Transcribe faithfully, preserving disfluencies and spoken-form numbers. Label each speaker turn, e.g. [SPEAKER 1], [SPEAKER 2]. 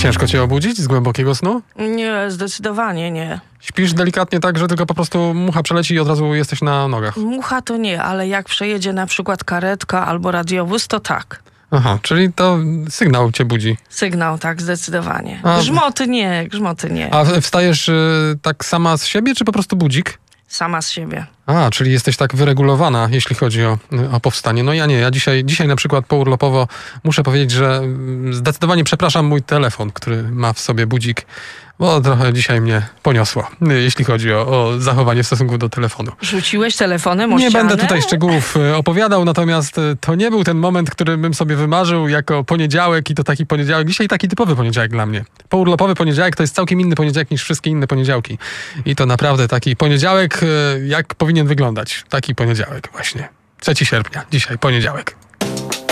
[SPEAKER 1] Ciężko cię obudzić z głębokiego snu?
[SPEAKER 2] Nie, zdecydowanie nie.
[SPEAKER 1] Śpisz delikatnie tak, że tylko po prostu mucha przeleci i od razu jesteś na nogach.
[SPEAKER 2] Mucha to nie, ale jak przejedzie na przykład karetka albo radiowóz, to tak.
[SPEAKER 1] Aha, czyli to sygnał cię budzi.
[SPEAKER 2] Sygnał, tak, zdecydowanie.
[SPEAKER 1] A-
[SPEAKER 2] Grzmoty nie, grzmoty nie.
[SPEAKER 1] A wstajesz y, tak sama z siebie, czy po prostu budzik?
[SPEAKER 2] Sama z siebie.
[SPEAKER 1] A, czyli jesteś tak wyregulowana, jeśli chodzi o, o powstanie. No ja nie, ja dzisiaj, dzisiaj na przykład pourlopowo muszę powiedzieć, że mm, zdecydowanie przepraszam mój telefon, który ma w sobie budzik, bo trochę dzisiaj mnie poniosło, y, jeśli chodzi o, o zachowanie w stosunku do telefonu.
[SPEAKER 2] Rzuciłeś telefonem o
[SPEAKER 1] Nie
[SPEAKER 2] ścianę?
[SPEAKER 1] będę tutaj szczegółów y, opowiadał, natomiast y, to nie był ten moment, który bym sobie wymarzył jako poniedziałek i to taki poniedziałek. Dzisiaj taki typowy poniedziałek dla mnie. Pourlopowy poniedziałek to jest całkiem inny poniedziałek niż wszystkie inne poniedziałki. I to naprawdę taki poniedziałek, y, jak powinien wyglądać. Taki poniedziałek właśnie. trzeciego sierpnia, dzisiaj poniedziałek.